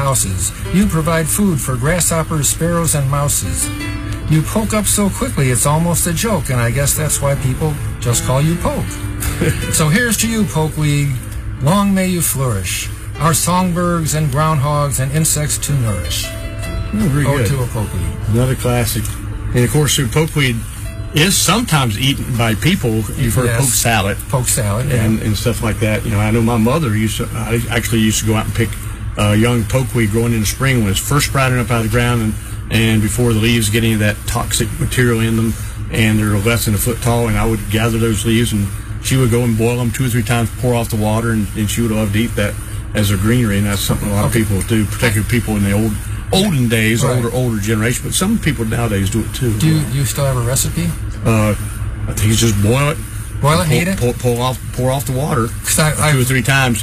houses. You provide food for grasshoppers, sparrows, and mouses. You poke up so quickly it's almost a joke, and I guess that's why people just call you Poke. So here's to you, pokeweed. Long may you flourish. Our songbirds and groundhogs and insects to nourish. Very good. To a pokeweed. Another classic. And of course, pokeweed is sometimes eaten by people. You've heard poke salad. Poke salad, and stuff like that. You know, I know my mother I actually used to go out and pick young pokeweed growing in the spring when it's first sprouting up out of the ground and before the leaves get any of that toxic material in them and they're less than a foot tall, and I would gather those leaves and she would go and boil them 2 or 3 times, pour off the water, and she would love to eat that as a greenery, and that's something a lot of people do, particularly people in the olden days, older generation, but some people nowadays do it too. Do you still have a recipe? I think you just boil it. Boil it, heat it? Pour off the water 2 or 3 times. So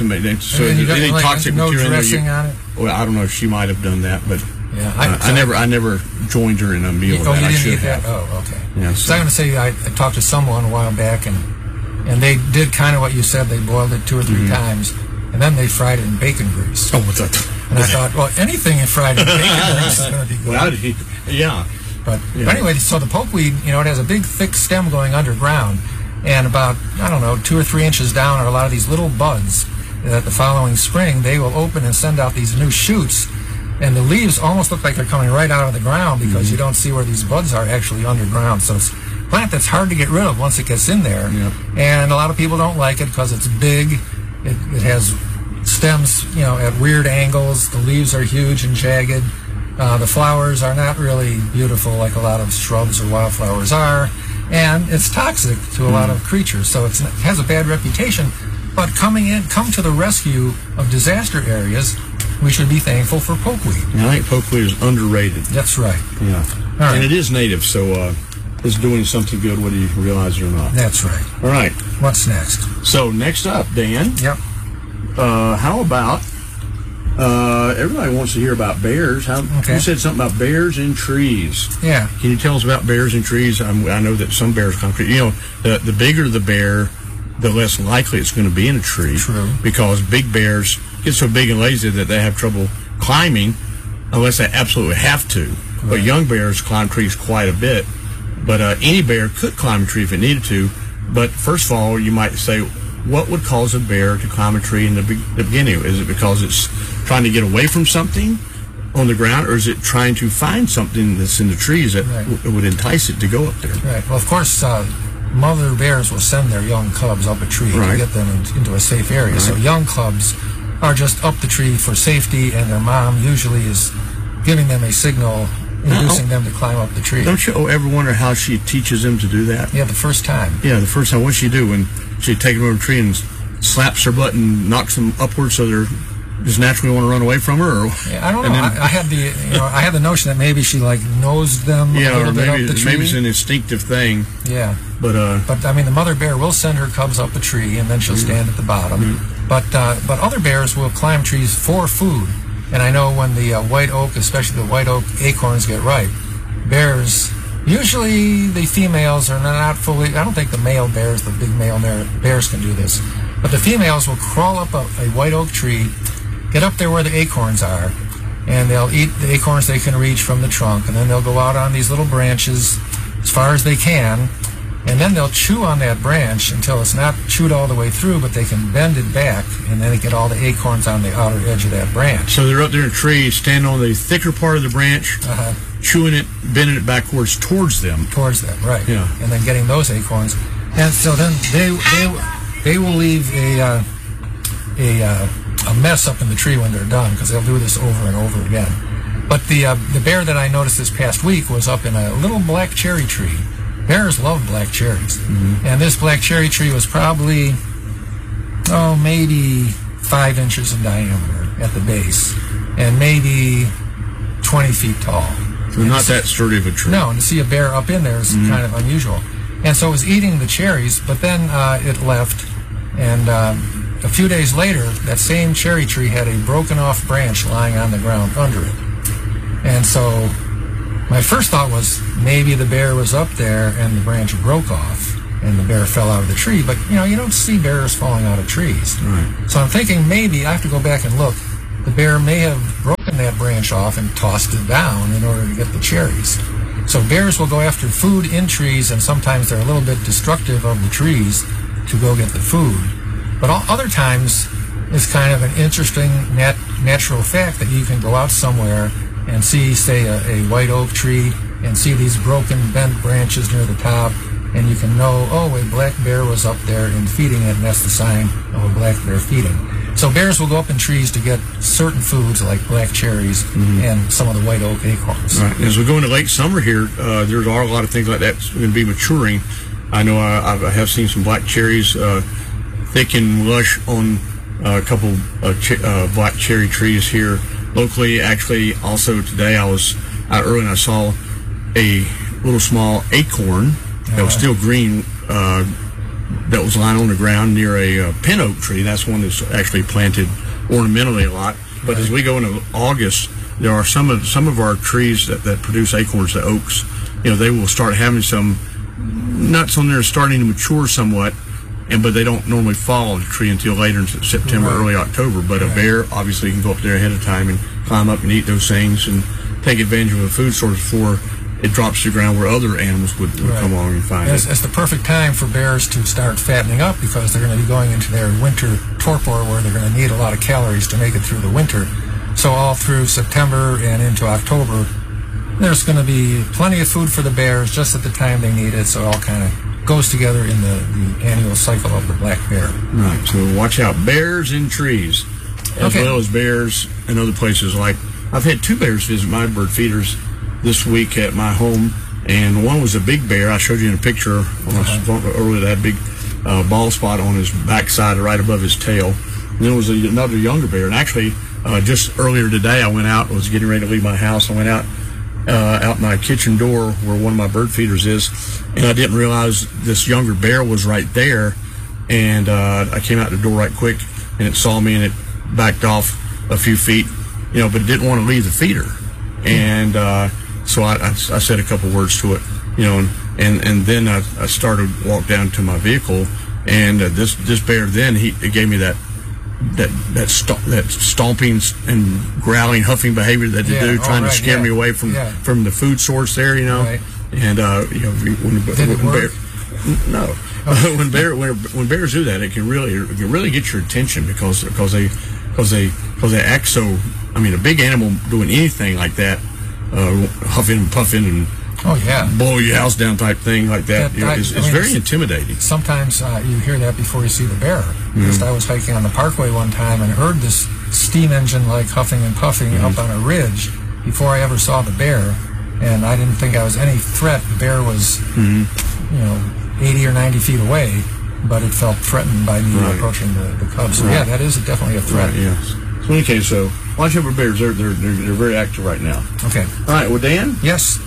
any toxic material in there. Dressing on it? Well, I don't know if she might have done that, but yeah, I never joined her in a meal. Oh, you didn't eat that? Oh, okay. Yeah, so I'm going to say I talked to someone a while back, and they did kind of what you said. They boiled it 2 or 3 times, and then they fried it in bacon grease. Oh, what's that? And I thought, well, anything in fried in bacon grease is going to be good. Well, yeah. But anyway, so the pokeweed, it has a big, thick stem going underground, and about, 2 or 3 inches down are a lot of these little buds that the following spring they will open and send out these new shoots, and the leaves almost look like they're coming right out of the ground because you don't see where these buds are actually underground. So it's a plant that's hard to get rid of once it gets in there, and a lot of people don't like it because it's big. It has stems, at weird angles. The leaves are huge and jagged. The flowers are not really beautiful like a lot of shrubs or wildflowers are, and it's toxic to a lot of creatures, so it has a bad reputation. But come to the rescue of disaster areas, we should be thankful for pokeweed. I think pokeweed is underrated. That's right. Yeah. All right. And it is native, so it's doing something good whether you realize it or not. That's right. All right. What's next? So next up, Dan. Yep. How about everybody wants to hear about bears. You said something about bears in trees. Yeah. Can you tell us about bears in trees? I know that some bears climb trees. The bigger the bear, the less likely it's going to be in a tree. True. Because big bears get so big and lazy that they have trouble climbing unless they absolutely have to. Right. But young bears climb trees quite a bit. But any bear could climb a tree if it needed to. But first of all, you might say, what would cause a bear to climb a tree in the beginning? Is it because it's trying to get away from something on the ground, or is it trying to find something that's in the trees that would entice it to go up there? Right. Well, of course, mother bears will send their young cubs up a tree to get them into a safe area. Right. So young cubs are just up the tree for safety, and their mom usually is giving them a signal, inducing them to climb up the tree. Don't you ever wonder how she teaches them to do that? Yeah, the first time. Yeah, the first time. What's she do when she takes them over the tree and slaps her butt and knocks them upwards so they're just naturally want to run away from her? Or, I don't know. I had the notion that maybe she nosed them a little bit up the tree. Maybe it's an instinctive thing. Yeah. But I mean, the mother bear will send her cubs up a tree and then she'll stand at the bottom. But other bears will climb trees for food. And I know when the white oak, especially the white oak acorns, get ripe, bears, usually the females are not fully, I don't think the male bears, the big male bears can do this, but the females will crawl up a white oak tree, get up there where the acorns are, and they'll eat the acorns they can reach from the trunk, and then they'll go out on these little branches as far as they can, and then they'll chew on that branch until it's not chewed all the way through, but they can bend it back, and then they get all the acorns on the outer edge of that branch. So they're up there in a tree, standing on the thicker part of the branch, chewing it, bending it backwards towards them. Towards them, right. Yeah. And then getting those acorns. And so then they will leave a mess up in the tree when they're done, because they'll do this over and over again. But the bear that I noticed this past week was up in a little black cherry tree. Bears love black cherries. And this black cherry tree was probably, maybe 5 inches in diameter at the base, and maybe 20 feet tall. So not that sturdy of a tree. No, and to see a bear up in there is kind of unusual. And so it was eating the cherries, but then it left, and a few days later, that same cherry tree had a broken off branch lying on the ground under it. And so my first thought was maybe the bear was up there and the branch broke off and the bear fell out of the tree. But, you don't see bears falling out of trees. Right. So I'm thinking maybe I have to go back and look. The bear may have broken that branch off and tossed it down in order to get the cherries. So bears will go after food in trees, and sometimes they're a little bit destructive of the trees to go get the food. But other times, it's kind of an interesting natural fact that you can go out somewhere and see, say, a white oak tree and see these broken, bent branches near the top, and you can know, oh, a black bear was up there and feeding it, and that's the sign of a black bear feeding. So bears will go up in trees to get certain foods like black cherries and some of the white oak acorns. Right. As we go into late summer here, there are a lot of things like that going to be maturing. I know I have seen some black cherries thick and lush on a couple black cherry trees here locally. Actually, also today I was out early and I saw a little small acorn that was still green that was lying on the ground near a pin oak tree. That's one that's actually planted ornamentally a lot. But as we go into August, there are some of our trees that produce acorns, the oaks. They will start having some nuts on there starting to mature somewhat, but they don't normally fall on the tree until later in September, early October. But a bear obviously can go up there ahead of time and climb up and eat those things and take advantage of a food source before it drops to the ground where other animals would come along and find it. It's the perfect time for bears to start fattening up because they're going to be going into their winter torpor where they're going to need a lot of calories to make it through the winter. So all through September and into October, there's going to be plenty of food for the bears just at the time they need it. So it all kind of goes together in the annual cycle of the black bear. Right. So watch out. Bears in trees, as well as bears in other places. Like I've had 2 bears visit my bird feeders this week at my home, and one was a big bear. I showed you in a picture earlier that had a big bald spot on his backside right above his tail. And then there was another younger bear. And actually, just earlier today, I went out, was getting ready to leave my house. I went out my kitchen door where one of my bird feeders is, and I didn't realize this younger bear was right there. And I came out the door right quick, and it saw me, and it backed off a few feet, but it didn't want to leave the feeder. And so I said a couple words to it, and then I started to walk down to my vehicle, and this bear then he gave me that stomping and growling, huffing behavior that they do, trying to scare me away from the food source there, Right. And when bears do that, it can really get your attention because they act so. I mean, a big animal doing anything like that, huffing and puffing and blow your house down type thing like that, it's very intimidating. Sometimes you hear that before you see the bear. Just I was hiking on the parkway one time and heard this steam engine like huffing and puffing up on a ridge before I ever saw the bear, and I didn't think I was any threat. The bear was 80 or 90 feet away, but it felt threatened by me approaching the cubs. So that is definitely a threat. Right, yes. So in any case, so watch out for bears. They're very active right now. Okay. All right. Well, Dan. Yes.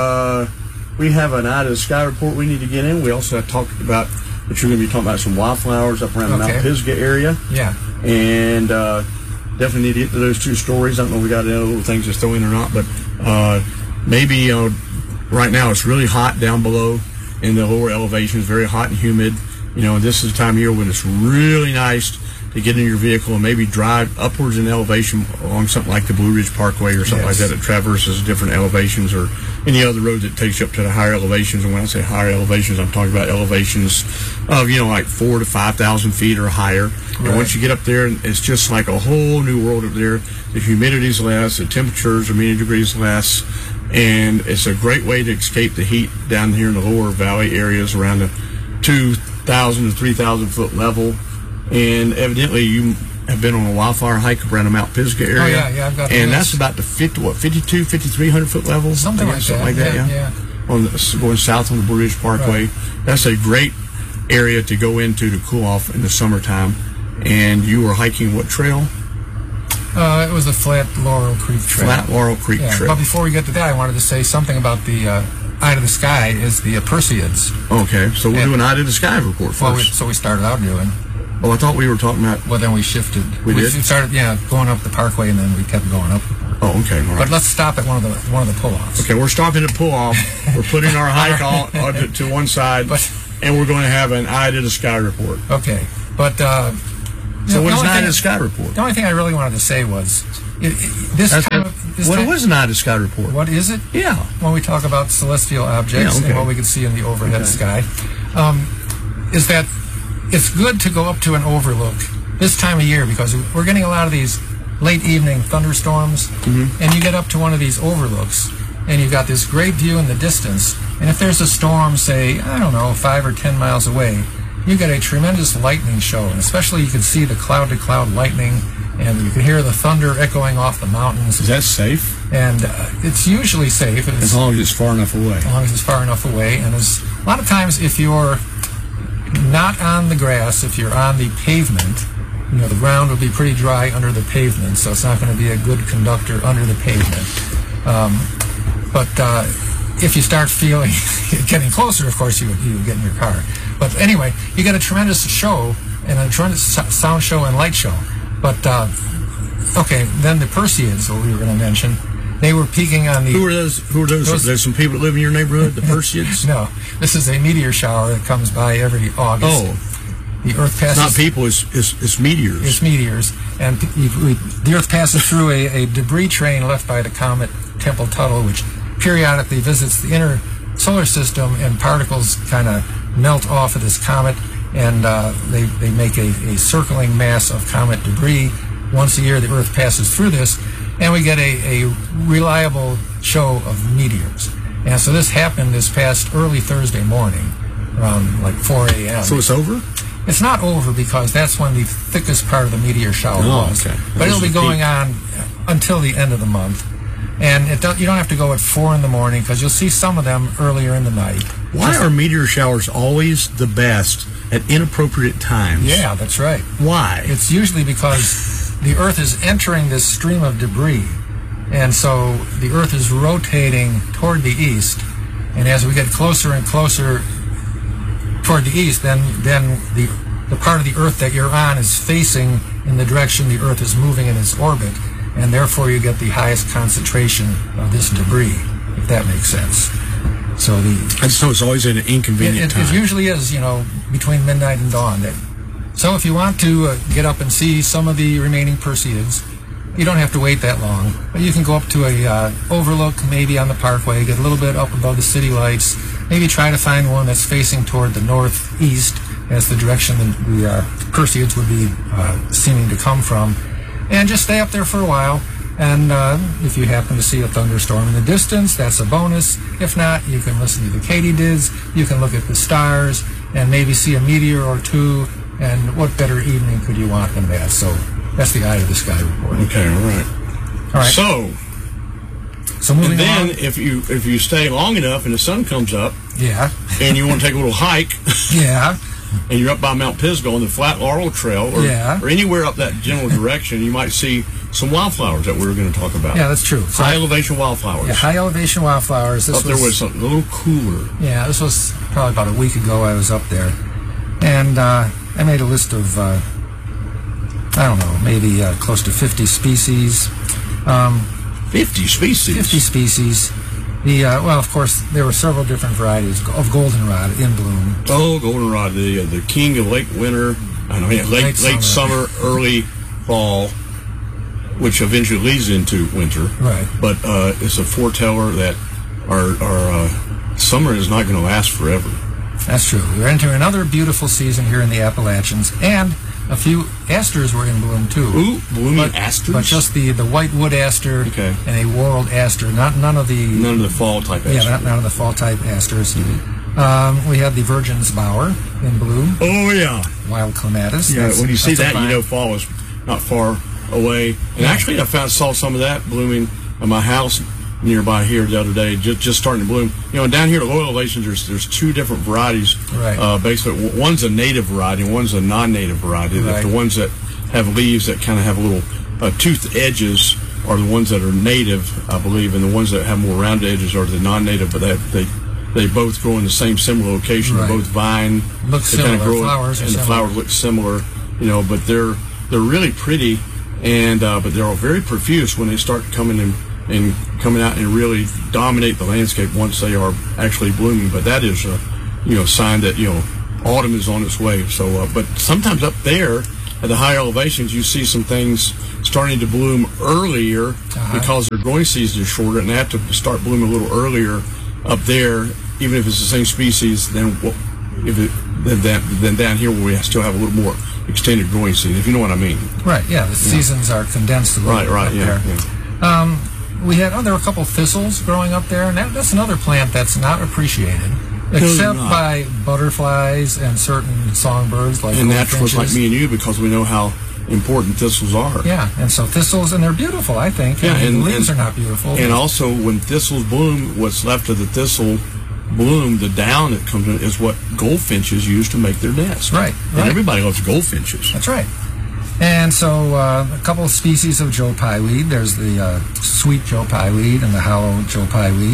We have an Eye to the Sky report we need to get in. We also have talked about that you're going to be talking about some wildflowers up around the Mount Pisgah area. Yeah. And definitely need to get to those 2 stories. I don't know if we got any other little things to throw in or not, but maybe right now it's really hot down below in the lower elevations, very hot and humid. And this is the time of year when it's really nice to get in your vehicle and maybe drive upwards in elevation along something like the Blue Ridge Parkway or something like that traverses different elevations, or any other road that takes you up to the higher elevations. And when I say higher elevations, I'm talking about elevations of, like 4,000 to 5,000 feet or higher. Right. And once you get up there, it's just like a whole new world up there. The humidity's less, the temperatures are many degrees less, and it's a great way to escape the heat down here in the lower valley areas around the 2,000 to 3,000 foot level. And evidently you have been on a wildfire hike around the Mount Pisgah area. Oh, yeah, I've got and that's about the 5,300 foot level? Something like that. Going south on the Blue Ridge Parkway. Right. That's a great area to go into to cool off in the summertime. And you were hiking what trail? It was the Flat Laurel Creek Trail. Flat Laurel Creek Trail. But before we get to that, I wanted to say something about the Eye to the Sky is the Perseids. Okay, so we'll do an Eye to the Sky report first. Well, so we started out doing. Oh, I thought we were talking about... Well, then we shifted. We did? We started, going up the parkway, and then we kept going up. Oh, okay. All right. But let's stop at one of the pull-offs. Okay, we're stopping at pull-off. We're putting our hike to one side, and we're going to have an Eye to the Sky report. Okay, but... so what is an Eye to the Sky report? The only thing I really wanted to say was, this What is an eye to sky report? What is it? Yeah. When we talk about celestial objects and what we can see in the overhead sky, is that it's good to go up to an overlook this time of year because we're getting a lot of these late evening thunderstorms, and you get up to one of these overlooks, and you've got this great view in the distance, and if there's a storm, say, I don't know, 5 or 10 miles away, you get a tremendous lightning show, and especially you can see the cloud-to-cloud lightning, and you can hear the thunder echoing off the mountains. Is that safe? And it's usually safe. As long as it's far enough away. As long as it's far enough away, and a lot of times if you're not on the grass, if you're on the pavement, the ground will be pretty dry under the pavement, so it's not going to be a good conductor under the pavement. But if you start feeling getting closer, of course, you get in your car. But anyway, you get a tremendous show, and a tremendous sound show and light show. But, okay, then the Perseids, what we were going to mention, they were peaking on the... Who are those? There's some people that live in your neighborhood, the Perseids? No, this is a meteor shower that comes by every August. Oh. The Earth passes... It's not people, it's meteors. It's meteors. And the Earth passes through a debris train left by the comet Tempel-Tuttle, which periodically visits the inner solar system, and particles kind of melt off of this comet, and they make a circling mass of comet debris. Once a year, the Earth passes through this, and we get a reliable show of meteors. And so this happened this past early Thursday morning, around like 4 a.m. So it's over? It's not over because that's when the thickest part of the meteor shower was. Okay. But it'll be going on until the end of the month. And you don't have to go at 4 in the morning because you'll see some of them earlier in the night. Why are meteor showers always the best at inappropriate times? Yeah, that's right. Why? It's usually because the Earth is entering this stream of debris. And so the Earth is rotating toward the east. And as we get closer and closer toward the east, then the part of the Earth that you're on is facing in the direction the Earth is moving in its orbit, and therefore you get the highest concentration of this debris, if that makes sense. So it's always an inconvenient time. It usually is, between midnight and dawn. So if you want to get up and see some of the remaining Perseids, you don't have to wait that long. But you can go up to a overlook, maybe on the parkway, get a little bit up above the city lights, maybe try to find one that's facing toward the northeast as the direction the Perseids would be seeming to come from, and just stay up there for a while. And if you happen to see a thunderstorm in the distance, that's a bonus. If not, you can listen to the katydids, you can look at the stars, and maybe see a meteor or two, and what better evening could you want than that? So that's the Eye of the Sky report. Okay, all right. So moving on. And then if you stay long enough and the sun comes up, and you want to take a little hike, and you're up by Mount Pisgah on the Flat Laurel Trail, or anywhere up that general direction, you might see some wildflowers that we were going to talk about. Yeah, that's true. So high elevation wildflowers. Yeah, high elevation wildflowers. There was something a little cooler. Yeah, this was probably about a week ago I was up there. And I made a list of, I don't know, maybe close to 50 species. 50 species? 50 species. Well, of course, there were several different varieties of goldenrod in bloom. Oh, goldenrod, the king of late winter, late summer, early fall, which eventually leads into winter. Right. But it's a foreteller that our summer is not going to last forever. That's true. We're entering another beautiful season here in the Appalachians, and a few asters were in bloom too. Ooh, blooming asters? But just the white wood aster and a whorled aster, none of the fall type asters. Yeah, none of the fall type asters. We had the virgin's bower in bloom. Oh yeah, wild clematis. Yeah, when you see that, you know fall is not far away. And actually, I saw some of that blooming at my house nearby here the other day, just starting to bloom. And down here at low elevations, there's two different varieties. Right. Basically, one's a native variety and one's a non-native variety. Right. The ones that have leaves that kind of have little toothed edges are the ones that are native, I believe, and the ones that have more rounded edges are the non-native. But they both grow in the same similar location. Right. They're both vine. Look similar. Kind of grow flowers and the flowers look similar. But they're really pretty, and but they're all very profuse when they start coming in. And coming out and really dominate the landscape once they are actually blooming. But that is a sign that autumn is on its way. So but sometimes up there at the higher elevations you see some things, starting to bloom earlier because their growing season is shorter, and they have to start blooming a little earlier up there, even if it's the same species, than down here where we still have a little more extended growing season, if you know what I mean. Right, yeah, the seasons are condensed a little bit up there. There were a couple thistles growing up there, and that's another plant that's not appreciated, except by butterflies and certain songbirds like and naturalists like me and you, because we know how important thistles are. Yeah, and so thistles, and they're beautiful, I think. Yeah, and the leaves are not beautiful. And also, when thistles bloom, what's left of the thistle bloom, the down that comes in, is what goldfinches use to make their nests. Right. And everybody loves goldfinches. That's right. And so a couple of species of Joe Pye weed. There's the sweet Joe Pye weed and the hollow Joe Pye weed.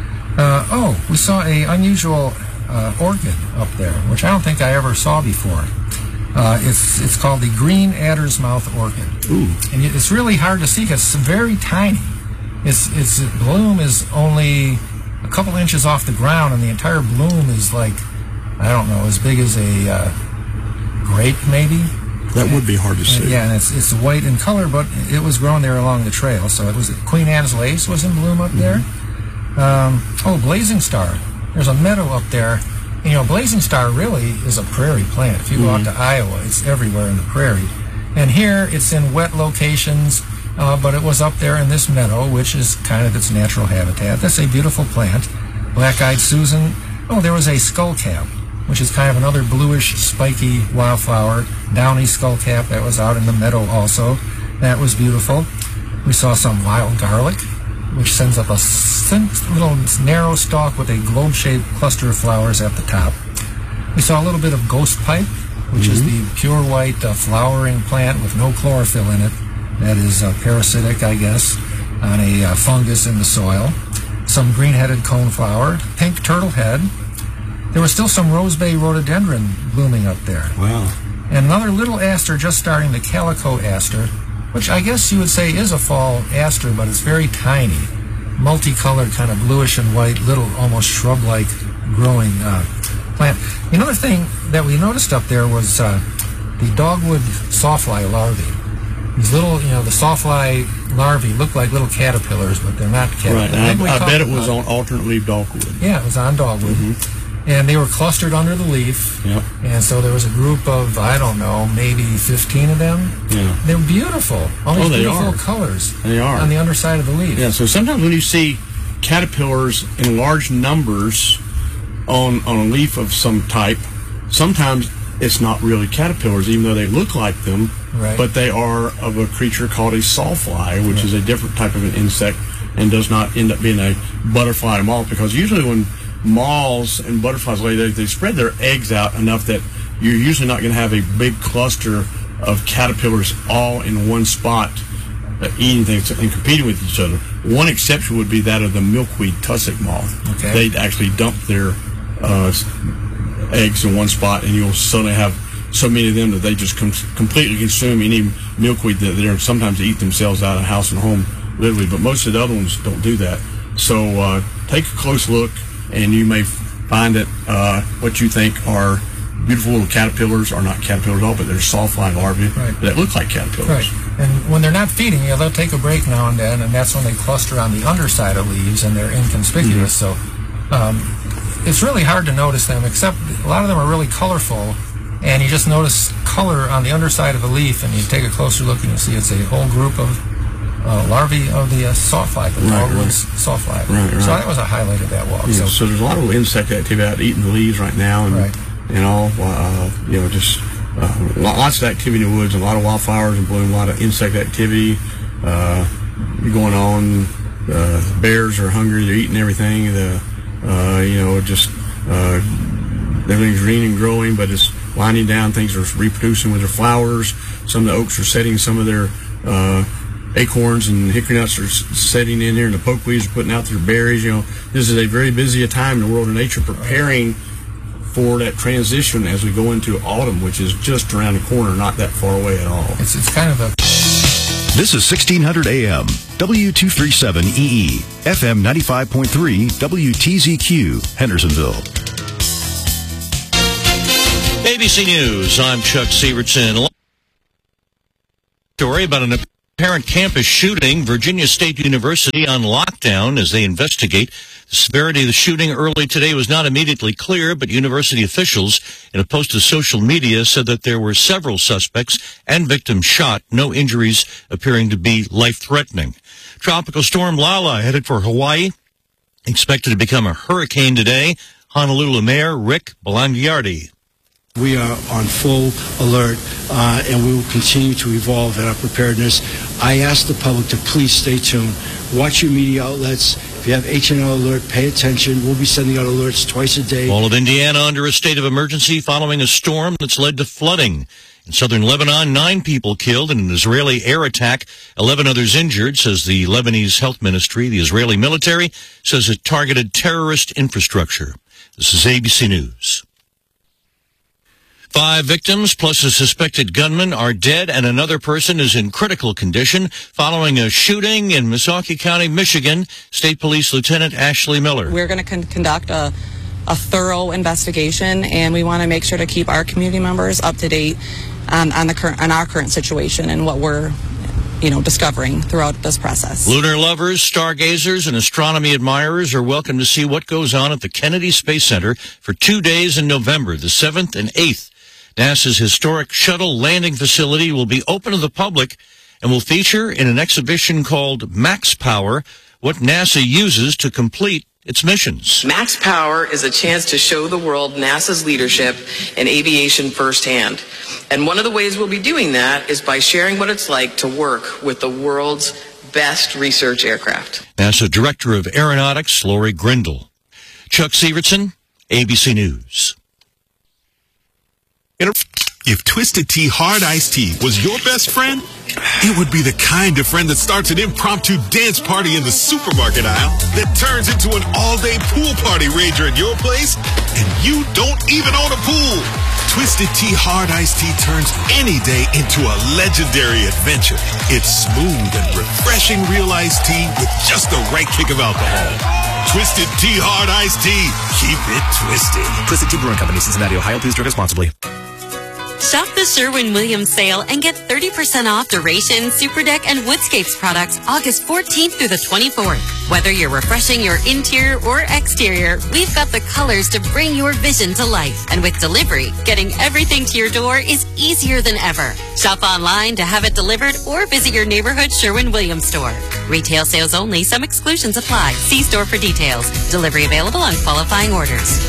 We saw a unusual orchid up there, which I don't think I ever saw before. It's called the green adder's mouth orchid. Ooh. And it's really hard to see because it's very tiny. Its bloom is only a couple inches off the ground, and the entire bloom is like, I don't know, as big as a grape maybe. That would be hard to see. Yeah, and it's white in color, but it was grown there along the trail. So it was Queen Anne's lace was in bloom up there. Blazing Star. There's a meadow up there. You know, Blazing Star really is a prairie plant. If you go out to Iowa, it's everywhere in the prairie. And here it's in wet locations, but it was up there in this meadow, which is kind of its natural habitat. That's a beautiful plant. Black-eyed Susan. There was a skullcap, which is kind of another bluish, spiky wildflower. Downy skullcap that was out in the meadow also. That was beautiful. We saw some wild garlic, which sends up a little narrow stalk with a globe-shaped cluster of flowers at the top. We saw a little bit of ghost pipe, which is the pure white flowering plant with no chlorophyll in it. That is parasitic, I guess, on a fungus in the soil. Some green-headed coneflower, pink turtlehead. There was still some rosebay rhododendron blooming up there. Wow. And another little aster just starting, the calico aster, which I guess you would say is a fall aster, but it's very tiny, multicolored, kind of bluish and white, little almost shrub-like growing plant. Another thing that we noticed up there was the dogwood sawfly larvae. These little, the sawfly larvae look like little caterpillars, but they're not caterpillars. Right, I bet it was on alternate leaf dogwood. Yeah, it was on dogwood. And they were clustered under the leaf. Yep. And so there was a group of, I don't know, maybe 15 of them. Yeah. They're beautiful. All these beautiful colors. They are. On the underside of the leaf. Yeah, so sometimes when you see caterpillars in large numbers on a leaf of some type, sometimes it's not really caterpillars, even though they look like them. Right. But they are of a creature called a sawfly, which is a different type of an insect and does not end up being a butterfly or moth, because usually when moths and butterflies lay, they spread their eggs out enough that you're usually not going to have a big cluster of caterpillars all in one spot eating things and competing with each other. One exception would be that of the milkweed tussock moth. Okay. They'd actually dump their eggs in one spot, and you'll suddenly have so many of them that they just completely consume any milkweed that they're sometimes eat themselves out of house and home, literally. But most of the other ones don't do that. So take a close look, and you may find that what you think are beautiful little caterpillars are not caterpillars at all, but they're sawfly larvae that look like caterpillars. Right. And when they're not feeding, they'll take a break now and then, and that's when they cluster on the underside of leaves, and they're inconspicuous. So it's really hard to notice them, except a lot of them are really colorful, and you just notice color on the underside of a leaf, and you take a closer look, and you see it's a whole group of larvae of the sawfly, the dogwood sawfly. So that was a highlight of that walk. Yeah, so there's a lot of insect activity out eating the leaves right now, and lots of activity in the woods, a lot of wildflowers in bloom, a lot of insect activity going on. Bears are hungry; they're eating everything. Everything's green and growing, but it's winding down. Things are reproducing with their flowers. Some of the oaks are setting some of their acorns, and hickory nuts are setting in here, and the pokeweeds are putting out their berries. This is a very busy time in the world of nature, preparing for that transition as we go into autumn, which is just around the corner, not that far away at all. It's kind of a... This is 1600 AM, W237EE, FM 95.3, WTZQ, Hendersonville. ABC News, I'm Chuck Severson. Story about an apparent campus shooting, Virginia State University on lockdown as they investigate. The severity of the shooting early today was not immediately clear, but university officials in a post to social media said that there were several suspects and victims shot, no injuries appearing to be life-threatening. Tropical storm Lala headed for Hawaii, expected to become a hurricane today. Honolulu Mayor Rick Belangiardi. We are on full alert, and we will continue to evolve in our preparedness. I ask the public to please stay tuned. Watch your media outlets. If you have HNL alert, pay attention. We'll be sending out alerts twice a day. All of Indiana under a state of emergency following a storm that's led to flooding. In southern Lebanon, 9 people killed in an Israeli air attack, 11 others injured, says the Lebanese Health Ministry. The Israeli military says it targeted terrorist infrastructure. This is ABC News. 5 victims plus a suspected gunman are dead, and another person is in critical condition following a shooting in Missaukee County, Michigan. State Police Lieutenant Ashley Miller. We're going to conduct a thorough investigation, and we want to make sure to keep our community members up to date on our current situation and what we're discovering throughout this process. Lunar lovers, stargazers, and astronomy admirers are welcome to see what goes on at the Kennedy Space Center for 2 days in November, the 7th and 8th. NASA's historic shuttle landing facility will be open to the public and will feature in an exhibition called Max Power what NASA uses to complete its missions. Max Power is a chance to show the world NASA's leadership in aviation firsthand. And one of the ways we'll be doing that is by sharing what it's like to work with the world's best research aircraft. NASA Director of Aeronautics, Lori Grindle. Chuck Severson, ABC News. If Twisted Tea Hard Iced Tea was your best friend, it would be the kind of friend that starts an impromptu dance party in the supermarket aisle that turns into an all-day pool party rager at your place, and you don't even own a pool. Twisted Tea Hard Iced Tea turns any day into a legendary adventure. It's smooth and refreshing real iced tea with just the right kick of alcohol. Twisted Tea Hard Iced Tea. Keep it twisted. Twisted Tea Brewing Company, Cincinnati, Ohio. Please drink responsibly. Shop the Sherwin-Williams sale and get 30% off Duration, Super Deck, and Woodscapes products August 14th through the 24th. Whether you're refreshing your interior or exterior, we've got the colors to bring your vision to life. And with delivery, getting everything to your door is easier than ever. Shop online to have it delivered or visit your neighborhood Sherwin-Williams store. Retail sales only. Some exclusions apply. See store for details. Delivery available on qualifying orders.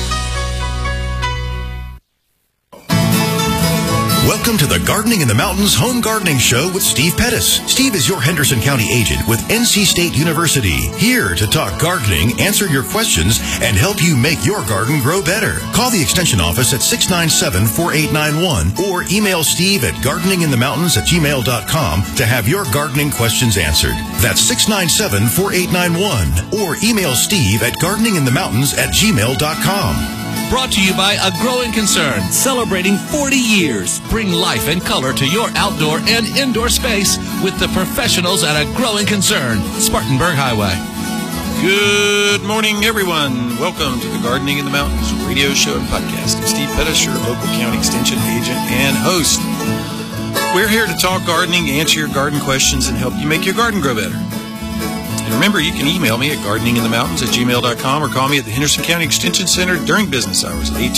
Welcome to the Gardening in the Mountains Home Gardening Show with Steve Pettis. Steve is your Henderson County agent with NC State University, here to talk gardening, answer your questions, and help you make your garden grow better. Call the Extension office at 697-4891 or email Steve at gardeninginthemountains@gmail.com to have your gardening questions answered. That's 697-4891 or email Steve at gardeninginthemountains@gmail.com. Brought to you by A Growing Concern, celebrating 40 years. Bring life and color to your outdoor and indoor space with the professionals at A Growing Concern, Spartanburg Highway. Good morning, everyone. Welcome to the Gardening in the Mountains radio show and podcast. I'm Steve Pettis, your local county extension agent and host. We're here to talk gardening, answer your garden questions, and help you make your garden grow better. And remember, you can email me at gardeninginthemountains@gmail.com or call me at the Henderson County Extension Center during business hours at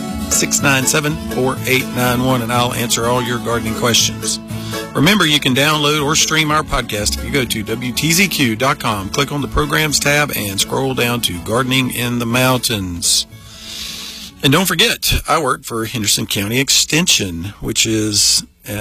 828-697-4891, and I'll answer all your gardening questions. Remember, you can download or stream our podcast if you go to WTZQ.com, click on the Programs tab, and scroll down to Gardening in the Mountains. And don't forget, I work for Henderson County Extension, which is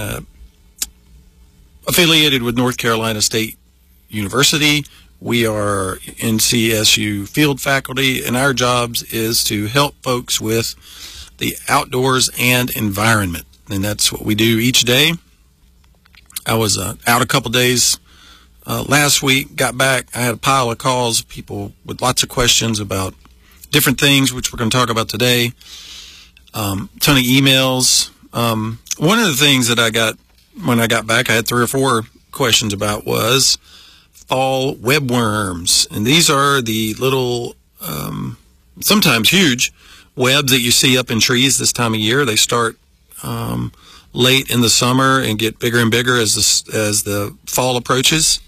affiliated with North Carolina State University. We are NCSU field faculty, and our jobs is to help folks with the outdoors and environment, and that's what we do each day. I was out a couple days last week, got back. I had a pile of calls, people with lots of questions about different things, which we're going to talk about today. Ton of emails. One of the things that I got when I got back, I had 3 or 4 questions about was fall webworms. And these are the little, sometimes huge webs that you see up in trees this time of year. They start late in the summer and get bigger and bigger as the fall approaches.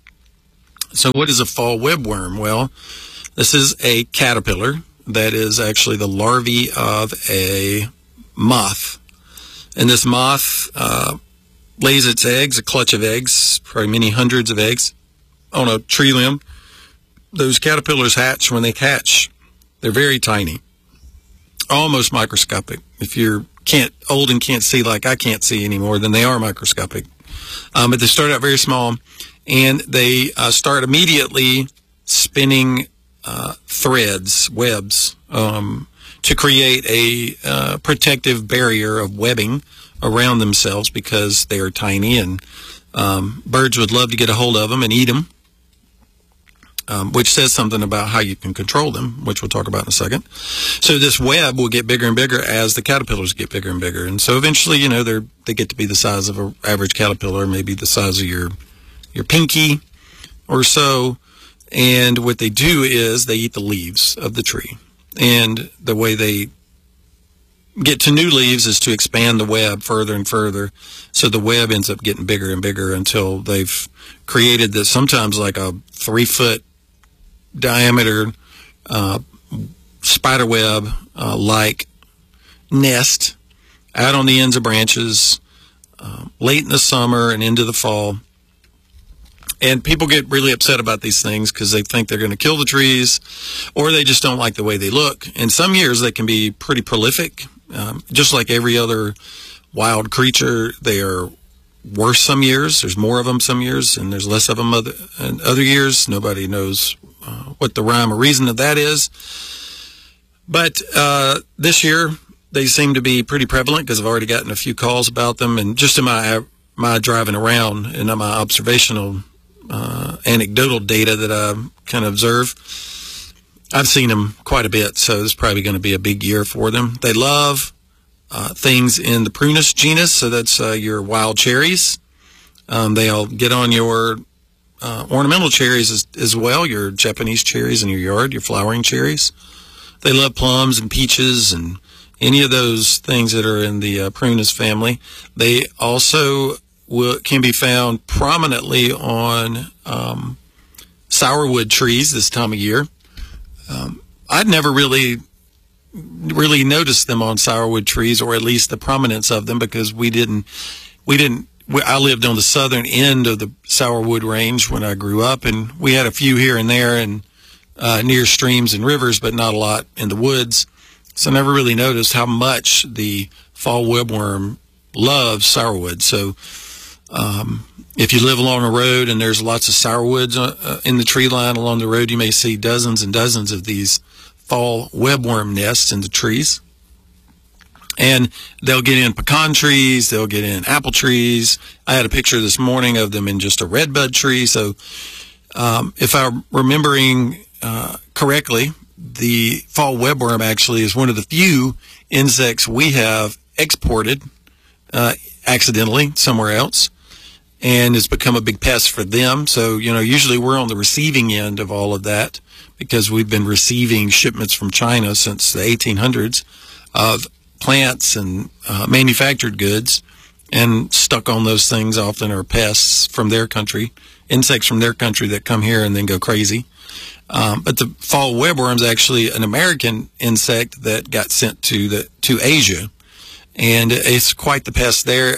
So what is a fall webworm? Well, this is a caterpillar that is actually the larvae of a moth. And this moth lays its eggs, a clutch of eggs, probably many hundreds of eggs, on a tree limb. Those caterpillars hatch. When they hatch, they're very tiny, almost microscopic. If you're old and can't see like I can't see anymore, then they are microscopic. But they start out very small, and they start immediately spinning threads, webs, to create a protective barrier of webbing around themselves because they are tiny, and birds would love to get a hold of them and eat them, which says something about how you can control them, which we'll talk about in a second. So this web will get bigger and bigger as the caterpillars get bigger and bigger. And so eventually, they get to be the size of an average caterpillar, maybe the size of your pinky or so. And what they do is they eat the leaves of the tree. And the way they get to new leaves is to expand the web further and further. So the web ends up getting bigger and bigger until they've created this, sometimes like a 3-foot diameter spider web like nest out on the ends of branches late in the summer and into the fall. And people get really upset about these things because they think they're going to kill the trees, or they just don't like the way they look. And some years they can be pretty prolific. Just like every other wild creature, they are worse some years. There's more of them some years, and there's less of them other years. Nobody knows what the rhyme or reason of that is. But this year, they seem to be pretty prevalent because I've already gotten a few calls about them. And just in my driving around and my observational anecdotal data that I kind of observe, I've seen them quite a bit, so it's probably going to be a big year for them. They love things in the Prunus genus, so that's your wild cherries. They'll get on your ornamental cherries as well, your Japanese cherries in your yard, your flowering cherries. They love plums and peaches and any of those things that are in the Prunus family. They also can be found prominently on sourwood trees this time of year. I'd never really noticed them on sourwood trees, or at least the prominence of them, because I lived on the southern end of the sourwood range when I grew up, and we had a few here and there and near streams and rivers, but not a lot in the woods. So I never really noticed how much the fall webworm loves sourwood. So if you live along a road and there's lots of sourwoods in the tree line along the road, you may see dozens and dozens of these fall webworm nests in the trees. And they'll get in pecan trees, they'll get in apple trees. I had a picture this morning of them in just a redbud tree. So if I'm remembering correctly, the fall webworm actually is one of the few insects we have exported accidentally somewhere else, and it's become a big pest for them. So, usually we're on the receiving end of all of that because we've been receiving shipments from China since the 1800s of plants and manufactured goods, and stuck on those things often are pests from their country, insects from their country that come here and then go crazy. But the fall webworm is actually an American insect that got sent to Asia, and it's quite the pest there.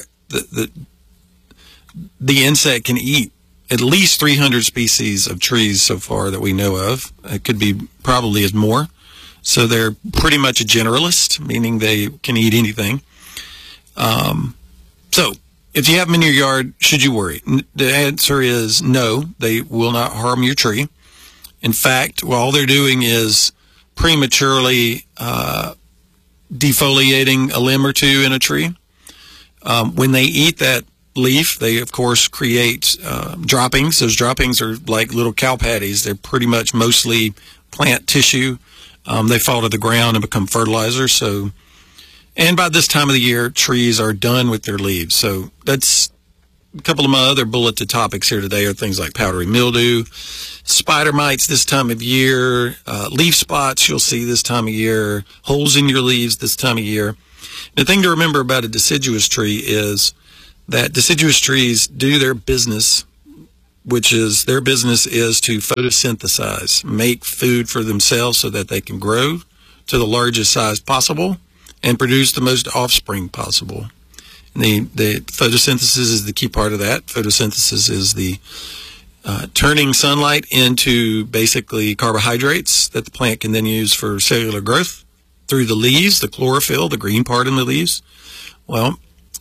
The insect can eat at least 300 species of trees so far that we know of. It could be probably as more. So they're pretty much a generalist, meaning they can eat anything. So if you have them in your yard, should you worry? The answer is no, they will not harm your tree. In fact, all they're doing is prematurely defoliating a limb or two in a tree. When they eat that leaf, they of course create droppings. Those droppings are like little cow patties. They're pretty much mostly plant tissue. They fall to the ground and become fertilizer. So, and by this time of the year, trees are done with their leaves. So that's a couple of my other bulleted topics here today are things like powdery mildew, spider mites this time of year, leaf spots you'll see this time of year, holes in your leaves this time of year. The thing to remember about a deciduous tree is that deciduous trees do their business, which is their business is to photosynthesize, make food for themselves so that they can grow to the largest size possible and produce the most offspring possible. And the photosynthesis is the key part of that. Photosynthesis is the turning sunlight into basically carbohydrates that the plant can then use for cellular growth through the leaves, the chlorophyll, the green part in the leaves. Well,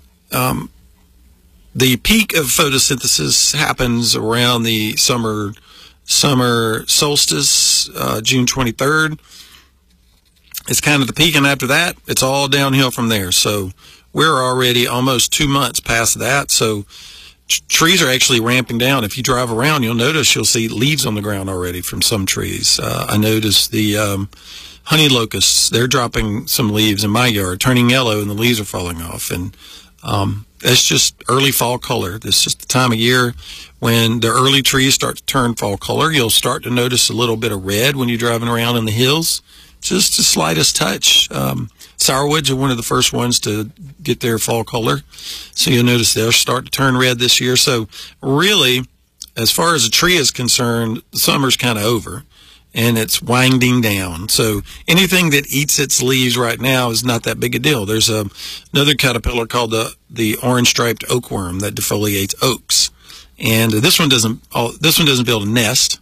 the peak of photosynthesis happens around the summer solstice, June 23rd. It's kind of the peak, and after that, it's all downhill from there. So we're already almost 2 months past that. So trees are actually ramping down. If you drive around, you'll see leaves on the ground already from some trees. I noticed the honey locusts, they're dropping some leaves in my yard, turning yellow, and the leaves are falling off. And that's just early fall color. This is just the time of year when the early trees start to turn fall color. You'll start to notice a little bit of red when you're driving around in the hills. Just the slightest touch. Sourwoods are one of the first ones to get their fall color. So you'll notice they'll start to turn red this year. So really, as far as a tree is concerned, the summer's kind of over and it's winding down. So anything that eats its leaves right now is not that big a deal. There's another caterpillar called the orange-striped oakworm that defoliates oaks. And this one doesn't build a nest.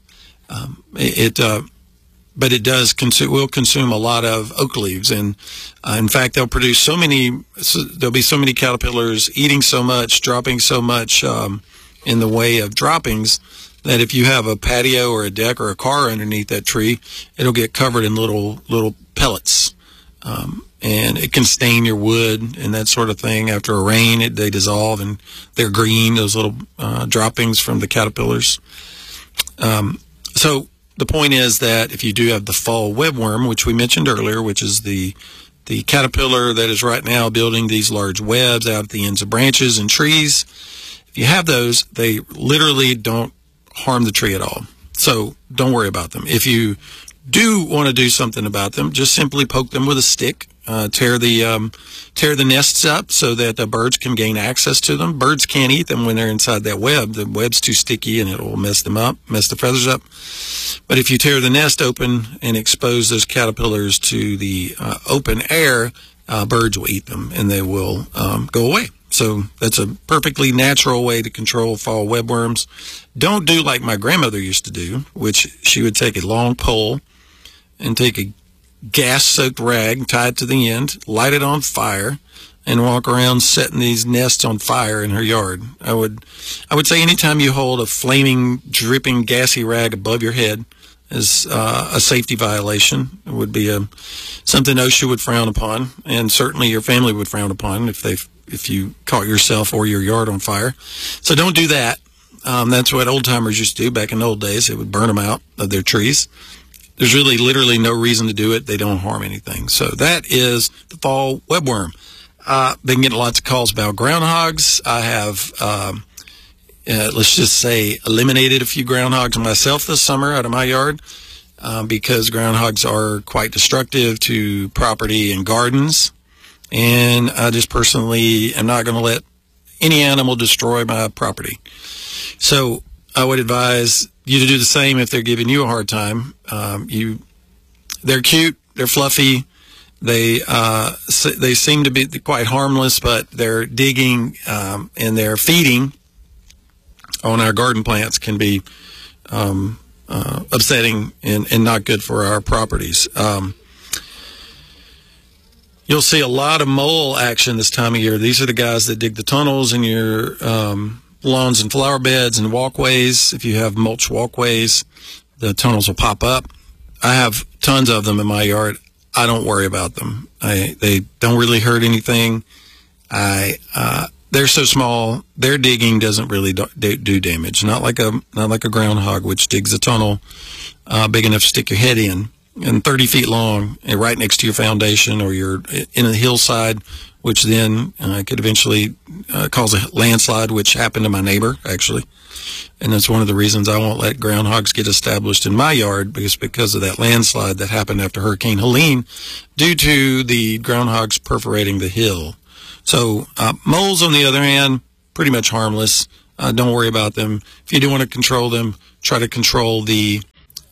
But it will consume a lot of oak leaves, and in fact, there'll be so many caterpillars eating so much, dropping so much in the way of droppings that if you have a patio or a deck or a car underneath that tree, it'll get covered in little pellets, and it can stain your wood and that sort of thing. After a rain, they dissolve and they're green. Those little droppings from the caterpillars. So the point is that if you do have the fall webworm, which we mentioned earlier, which is the caterpillar that is right now building these large webs out at the ends of branches and trees, if you have those, they literally don't harm the tree at all. So don't worry about them. If you do want to do something about them, just simply poke them with a stick, tear the nests up so that the birds can gain access to them. Birds can't eat them when they're inside that web. The web's too sticky and it will mess them up, mess the feathers up. But if you tear the nest open and expose those caterpillars to the open air, birds will eat them and they will go away. So that's a perfectly natural way to control fall webworms. Don't do like my grandmother used to do, which she would take a long pole and take a gas-soaked rag, tie it to the end, light it on fire, and walk around setting these nests on fire in her yard. I would say anytime you hold a flaming, dripping, gassy rag above your head is a safety violation. It would be something OSHA would frown upon, and certainly your family would frown upon if you caught yourself or your yard on fire. So don't do that. That's what old-timers used to do back in the old days. They would burn them out of their trees. There's really literally no reason to do it. They don't harm anything. So that is the fall webworm. Been getting lots of calls about groundhogs. I have, let's just say, eliminated a few groundhogs myself this summer out of my yard because groundhogs are quite destructive to property and gardens. And I just personally am not going to let any animal destroy my property. So I would advise you to do the same if they're giving you a hard time. They're cute, they're fluffy, they seem to be quite harmless, but their digging and their feeding on our garden plants can be upsetting and not good for our properties. You'll see a lot of mole action this time of year. These are the guys that dig the tunnels in your lawns and flower beds and walkways. If you have mulch walkways, the tunnels will pop up. I have tons of them in my yard. I don't worry about them. They don't really hurt anything. They're so small. Their digging doesn't really do damage. Not like a groundhog, which digs a tunnel big enough to stick your head in. and 30 feet long and right next to your foundation, or you're in a hillside, which then could eventually cause a landslide, which happened to my neighbor, actually. And that's one of the reasons I won't let groundhogs get established in my yard, because of that landslide that happened after Hurricane Helene due to the groundhogs perforating the hill. So moles, on the other hand, pretty much harmless. Don't worry about them. If you do want to control them, try to control the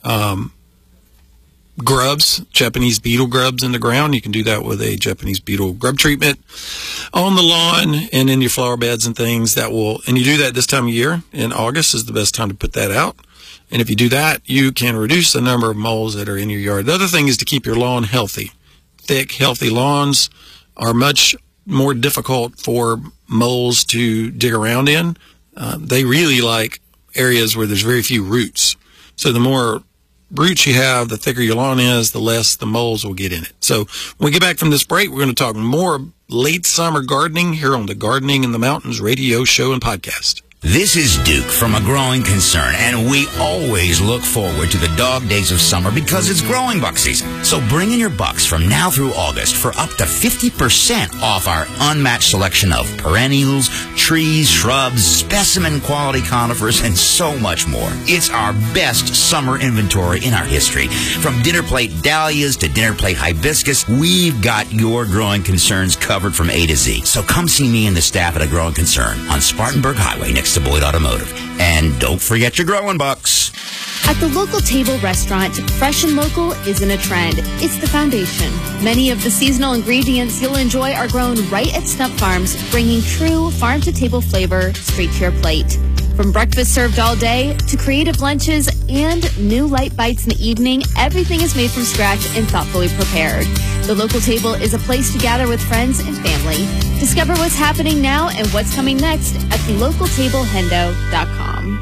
grubs, Japanese beetle grubs in the ground. You can do that with a Japanese beetle grub treatment on the lawn and in your flower beds and things. And you do that this time of year. In August is the best time to put that out. And if you do that, you can reduce the number of moles that are in your yard. The other thing is to keep your lawn healthy. Thick, healthy lawns are much more difficult for moles to dig around in. They really like areas where there's very few roots. So the more roots you have, the thicker your lawn is, the less the moles will get in it. So when we get back from this break, we're going to talk more late summer gardening here on the Gardening in the Mountains radio show and podcast. This is Duke from A Growing Concern, and we always look forward to the dog days of summer because it's growing buck season. So bring in your bucks from now through August for up to 50% off our unmatched selection of perennials, trees, shrubs, specimen quality conifers, and so much more. It's our best summer inventory in our history. From dinner plate dahlias to dinner plate hibiscus, we've got your growing concerns covered from A to Z. So come see me and the staff at A Growing Concern on Spartanburg Highway next to Boyd Automotive. And don't forget your growing bucks. At the local table restaurant, fresh and local isn't a trend. It's the foundation. Many of the seasonal ingredients you'll enjoy are grown right at Snup Farms, bringing true farm-to-table flavor straight to your plate. From breakfast served all day to creative lunches and new light bites in the evening, everything is made from scratch and thoughtfully prepared. The local table is a place to gather with friends and family. Discover what's happening now and what's coming next at thelocaltablehendo.com.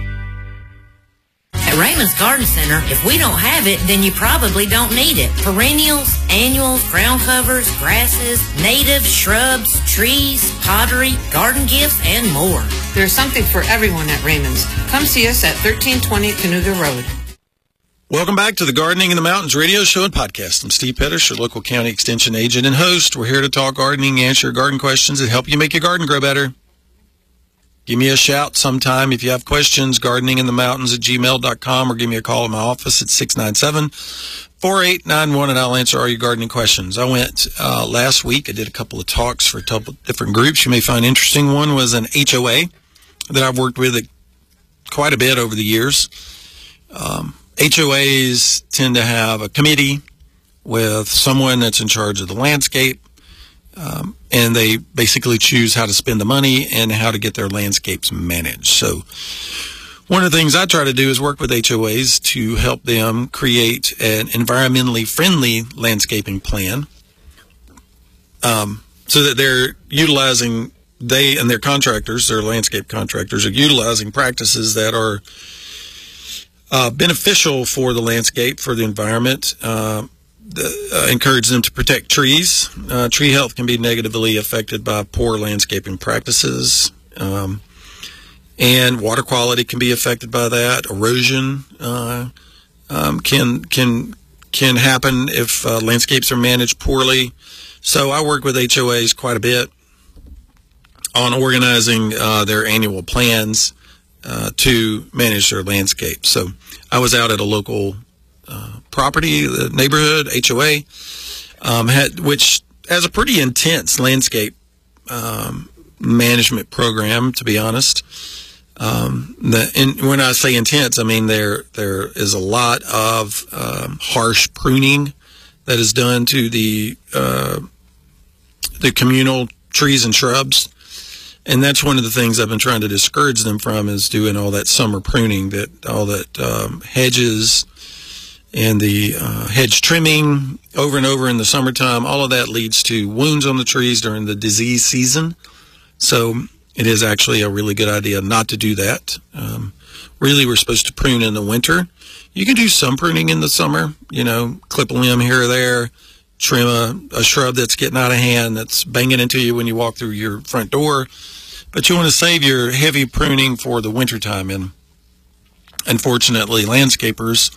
At Raymond's Garden Center, if we don't have it, then you probably don't need it. Perennials, annuals, ground covers, grasses, native, shrubs, trees, pottery, garden gifts, and more. There's something for everyone at Raymond's. Come see us at 1320 Canoga Road. Welcome back to the Gardening in the Mountains radio show and podcast. I'm Steve Pettis, your local county extension agent and host. We're here to talk gardening, answer your garden questions, and help you make your garden grow better. Give me a shout sometime if you have questions, gardeninginthemountains@gmail.com, or give me a call in my office at 697-4891, and I'll answer all your gardening questions. I went last week. I did a couple of talks for a couple of different groups you may find interesting. One was an HOA that I've worked with quite a bit over the years. HOAs tend to have a committee with someone that's in charge of the landscape, and they basically choose how to spend the money and how to get their landscapes managed. So one of the things I try to do is work with HOAs to help them create an environmentally friendly landscaping plan, so that they're utilizing, they and their contractors, their landscape contractors, are utilizing practices that are beneficial for the landscape, for the environment. Encourage them to protect trees. Tree health can be negatively affected by poor landscaping practices, and water quality can be affected by that. Erosion can happen if landscapes are managed poorly. So I work with HOAs quite a bit on organizing their annual plans to manage their landscape. So I was out at a local property, the neighborhood HOA, which has a pretty intense landscape management program, to be honest. When I say intense, I mean there is a lot of harsh pruning that is done to the communal trees and shrubs. And that's one of the things I've been trying to discourage them from, is doing all that summer pruning, all that hedges and the hedge trimming over and over in the summertime. All of that leads to wounds on the trees during the disease season. So it is actually a really good idea not to do that. Really, we're supposed to prune in the winter. You can do some pruning in the summer, clip a limb here or there, trim a shrub that's getting out of hand, that's banging into you when you walk through your front door. But you want to save your heavy pruning for the wintertime. And unfortunately, landscapers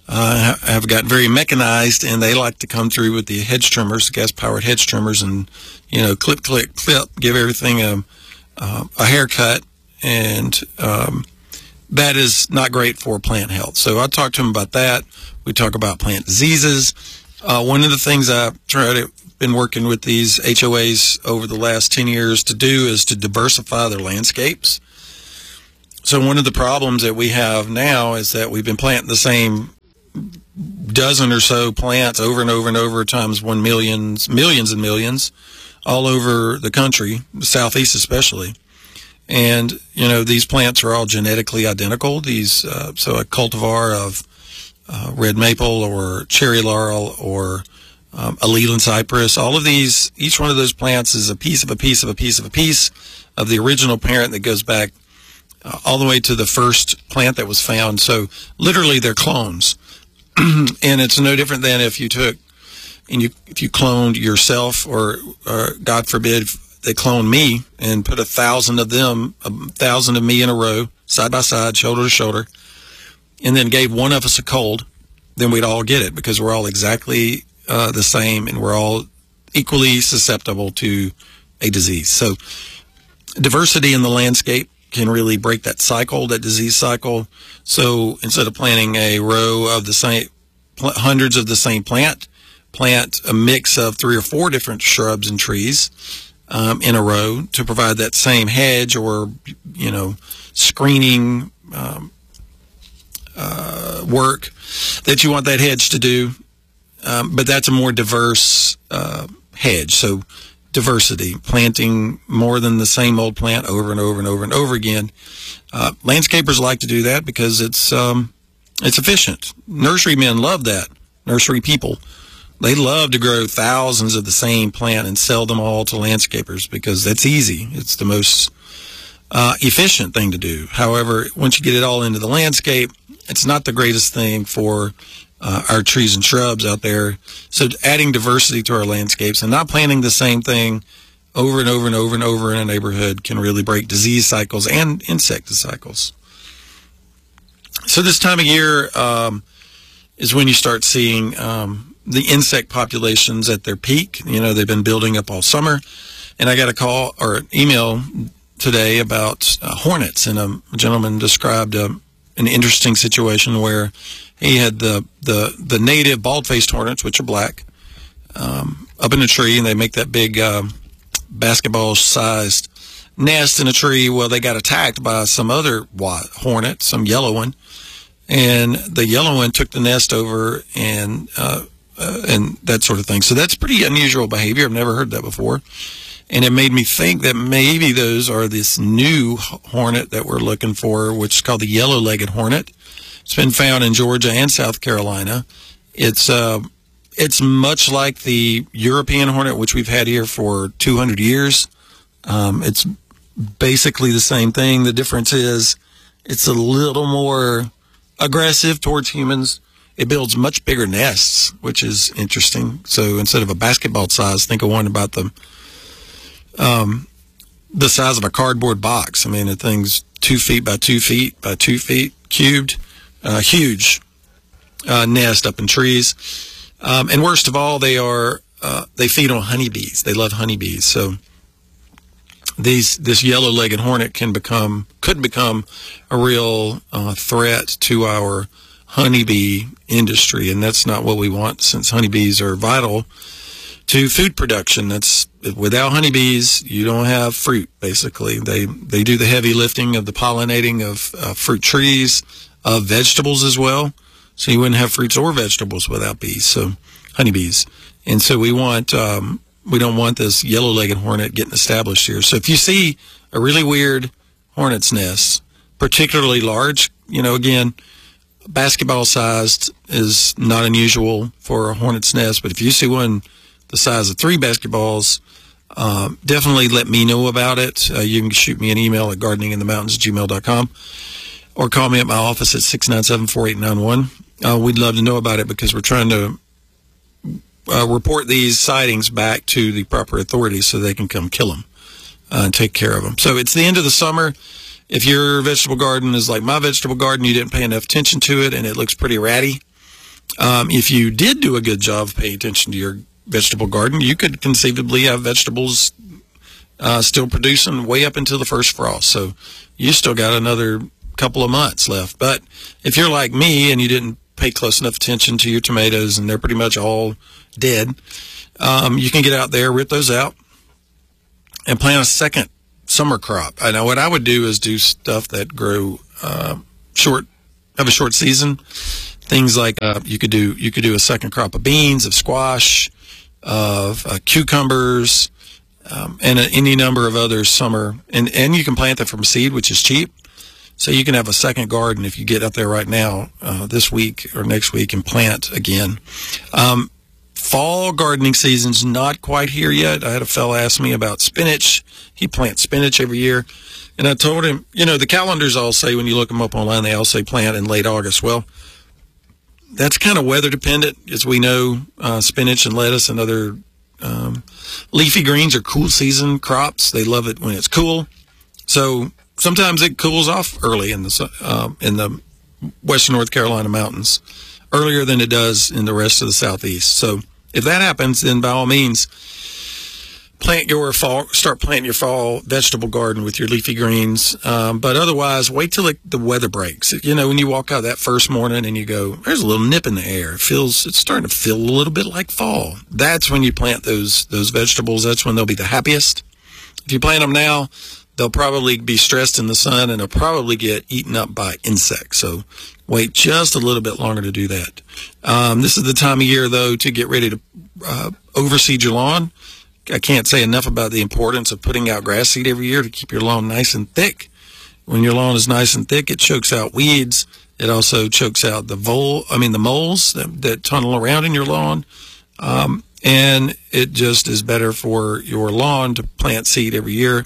have gotten very mechanized, and they like to come through with the hedge trimmers, gas-powered hedge trimmers, and clip, clip, clip, give everything a haircut, and that is not great for plant health. So I talked to him about that. We talk about plant diseases. One of the things I've been working with these HOAs over the last 10 years to do is to diversify their landscapes. So one of the problems that we have now is that we've been planting the same dozen or so plants over and over and over, times 1 million, millions and millions, all over the country, the Southeast especially. And, these plants are all genetically identical. So a cultivar of red maple or cherry laurel or a Leland cypress, all of these, each one of those plants is a piece of a piece of a piece of a piece of the original parent that goes back all the way to the first plant that was found. So literally they're clones. And it's no different than if you took and if you cloned yourself, or God forbid, they cloned me and put 1,000 of them, 1,000 of me in a row, side by side, shoulder to shoulder, and then gave one of us a cold, then we'd all get it, because we're all exactly the same, and we're all equally susceptible to a disease. So diversity in the landscape can really break that cycle, that disease cycle. So instead of planting a row of the same, hundreds of the same plant a mix of 3 or 4 different shrubs and trees in a row to provide that same hedge or, screening work that you want that hedge to do. But that's a more diverse hedge. So diversity, planting more than the same old plant over and over and over and over again. Landscapers like to do that because it's efficient. Nurserymen love that. Nursery people, they love to grow thousands of the same plant and sell them all to landscapers because that's easy. It's the most efficient thing to do. However, once you get it all into the landscape, it's not the greatest thing for our trees and shrubs out there. So adding diversity to our landscapes and not planting the same thing over and over and over and over in a neighborhood can really break disease cycles and insect cycles. So this time of year is when you start seeing the insect populations at their peak. They've been building up all summer. And I got a call or an email today about hornets, and a gentleman described an interesting situation where he had the native bald-faced hornets, which are black, up in a tree, and they make that big basketball-sized nest in a tree. Well, they got attacked by some other hornet, some yellow one, and the yellow one took the nest over and that sort of thing. So that's pretty unusual behavior. I've never heard that before. And it made me think that maybe those are this new hornet that we're looking for, which is called the yellow-legged hornet. It's been found in Georgia and South Carolina. It's much like the European hornet, which we've had here for 200 years. It's basically the same thing. The difference is it's a little more aggressive towards humans. It builds much bigger nests, which is interesting. So instead of a basketball size, think of one about the size of a cardboard box. I mean, the thing's 2 feet by 2 feet by 2 feet cubed. Huge nest up in trees. And worst of all, they feed on honeybees. They love honeybees. So this yellow-legged hornet could become a real threat to our honeybee industry, and that's not what we want, since honeybees are vital to food production. Without honeybees, you don't have fruit, basically. They do the heavy lifting of the pollinating of fruit trees, of vegetables as well. So you wouldn't have fruits or vegetables without bees, so honeybees. And so we don't want this yellow-legged hornet getting established here. So if you see a really weird hornet's nest, particularly large, again, basketball-sized is not unusual for a hornet's nest, but if you see one the size of 3 basketballs, definitely let me know about it. You can shoot me an email at gardeninginthemountains@gmail.com or call me at my office at 697-4891. We'd love to know about it because we're trying to report these sightings back to the proper authorities so they can come kill them and take care of them. So it's the end of the summer. If your vegetable garden is like my vegetable garden, you didn't pay enough attention to it and it looks pretty ratty, If you did do a good job of paying attention to your vegetable garden, you could conceivably have vegetables still producing way up until the first frost. So you still got another couple of months left. But if you're like me and you didn't pay close enough attention to your tomatoes and they're pretty much all dead, you can get out there, rip those out, and plant a second summer crop. I know what I would do is do stuff that grow have a short season. Things like you could do a second crop of beans, of squash, of cucumbers, and any number of other summer. And you can plant that from seed, which is cheap. So you can have a second garden if you get up there right now this week or next week and plant again. Fall gardening season's not quite here yet. I had a fella ask me about spinach. He plants spinach every year. And I told him, the calendars all say, when you look them up online, they all say plant in late August. Well, that's kind of weather dependent. As we know, spinach and lettuce and other leafy greens are cool season crops. They love it when it's cool. So sometimes it cools off early in the western North Carolina mountains, earlier than it does in the rest of the southeast. So if that happens, then by all means, start planting your fall vegetable garden with your leafy greens. But otherwise, wait till the weather breaks. When you walk out that first morning and you go, there's a little nip in the air. It's starting to feel a little bit like fall. That's when you plant those vegetables. That's when they'll be the happiest. If you plant them now, they'll probably be stressed in the sun and they'll probably get eaten up by insects. So wait just a little bit longer to do that. This is the time of year, though, to get ready to overseed your lawn. I can't say enough about the importance of putting out grass seed every year to keep your lawn nice and thick. When your lawn is nice and thick, it chokes out weeds. It also chokes out the moles that tunnel around in your lawn. And it just is better for your lawn to plant seed every year.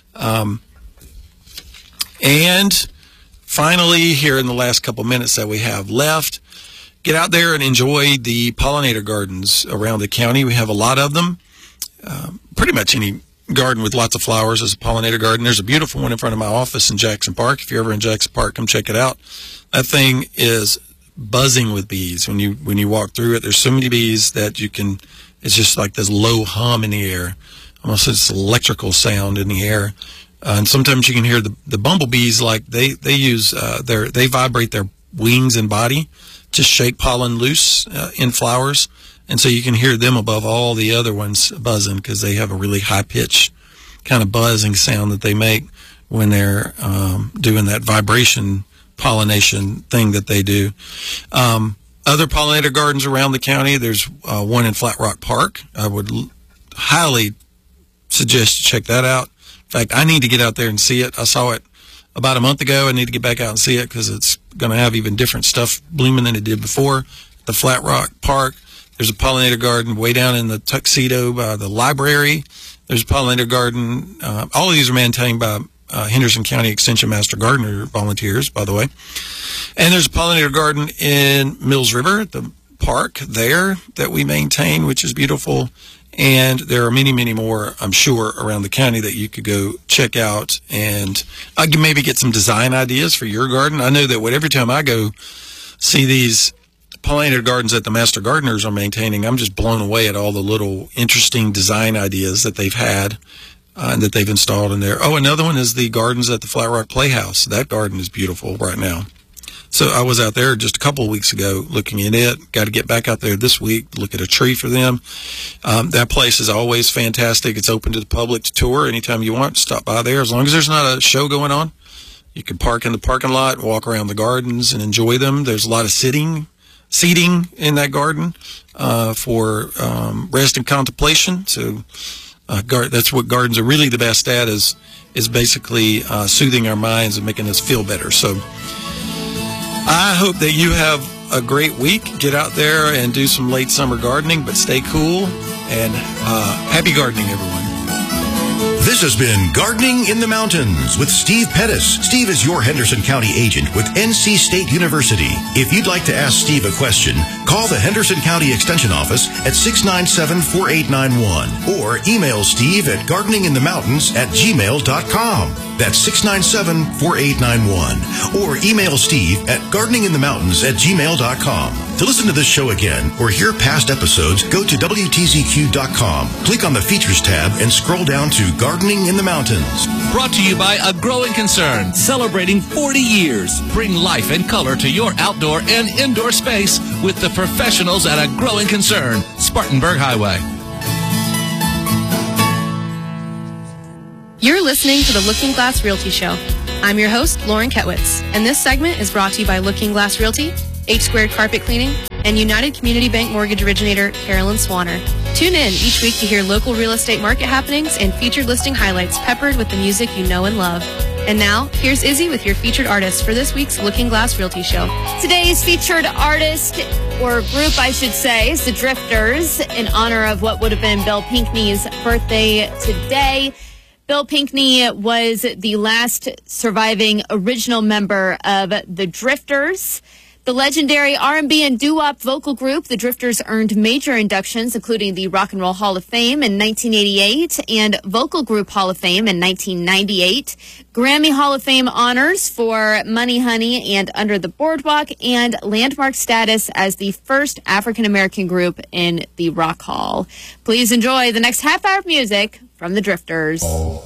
And finally, here in the last couple minutes that we have left, get out there and enjoy the pollinator gardens around the county. We have a lot of them. Pretty much any garden with lots of flowers is a pollinator garden. There's a beautiful one in front of my office in Jackson Park. If you're ever in Jackson Park, come check it out. That thing is buzzing with bees. When you walk through it, there's so many bees that it's just like this low hum in the air, almost this electrical sound in the air. And sometimes you can hear the bumblebees, like they vibrate their wings and body to shake pollen loose in flowers. And so you can hear them above all the other ones buzzing because they have a really high-pitched kind of buzzing sound that they make when they're doing that vibration pollination thing that they do. Other pollinator gardens around the county, there's one in Flat Rock Park. I would highly suggest you check that out. In fact, I need to get out there and see it. I saw it about a month ago. I need to get back out and see it because it's going to have even different stuff blooming than it did before. The Flat Rock Park. There's a pollinator garden way down in the Tuxedo by the library. There's a pollinator garden. All of these are maintained by Henderson County Extension Master Gardener volunteers, by the way. And there's a pollinator garden in Mills River at the park there that we maintain, which is beautiful. And there are many, many more, I'm sure, around the county that you could go check out. And I can maybe get some design ideas for your garden. I know that every time I go see these pollinator gardens that the master gardeners are maintaining, I'm just blown away at all the little interesting design ideas that they've had and that they've installed in there. Oh, another one is the gardens at the Flat Rock Playhouse. That garden is beautiful right now. So I was out there just a couple of weeks ago looking at it. Got to get back out there this week, look at a tree for them. That place is always fantastic. It's open to the public to tour anytime you want. Stop by there. As long as there's not a show going on, you can park in the parking lot, walk around the gardens and enjoy them. There's a lot of seating in that garden for rest and contemplation. So that's what gardens are really the best at, is basically soothing our minds and making us feel better. So I hope that you have a great week. Get out there and do some late summer gardening, but stay cool, and happy gardening, everyone. This has been Gardening in the Mountains with Steve Pettis. Steve is your Henderson County agent with NC State University. If you'd like to ask Steve a question, call the Henderson County Extension Office at 697-4891 or email Steve at gardeninginthemountains@gmail.com. That's 697-4891 or email Steve at gardeninginthemountains@gmail.com. To listen to this show again or hear past episodes, go to WTZQ.com. Click on the Features tab and scroll down to Gardening in the Mountains. Brought to you by A Growing Concern, celebrating 40 years. Bring life and color to your outdoor and indoor space with the professionals at A Growing Concern, Spartanburg Highway. You're listening to the Looking Glass Realty Show. I'm your host, Lauren Ketwitz, and this segment is brought to you by Looking Glass Realty, H Squared Carpet Cleaning, and United Community Bank Mortgage Originator Carolyn Swanner. Tune in each week to hear local real estate market happenings and featured listing highlights peppered with the music you know and love. And now, here's Izzy with your featured artist for this week's Looking Glass Realty Show. Today's featured artist, or group I should say, is the Drifters, in honor of what would have been Bill Pinkney's birthday today. Bill Pinkney was the last surviving original member of the Drifters. The legendary R&B and doo-wop vocal group, the Drifters, earned major inductions, including the Rock and Roll Hall of Fame in 1988 and Vocal Group Hall of Fame in 1998, Grammy Hall of Fame honors for Money Honey and Under the Boardwalk, and landmark status as the first African-American group in the Rock Hall. Please enjoy the next half hour of music from the Drifters.